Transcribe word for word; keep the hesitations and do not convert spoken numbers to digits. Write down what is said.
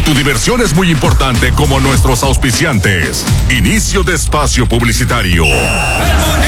Tu diversión es muy importante como nuestros auspiciantes. Inicio de espacio publicitario. El